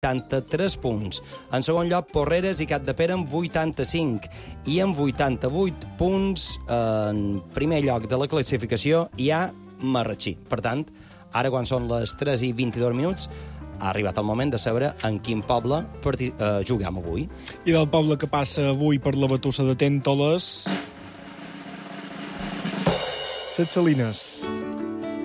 83 punts. En segon lloc, Porreres i Capdepera amb 85. I amb 88 punts, en primer lloc de la classificació, hi ha Marratxí. Per tant, ara, quan són les 3 i 22 minuts, ha arribat el moment de saber en quin poble juguem avui. I del poble que passa avui per la batussa de Tèntoles, Ses Salines.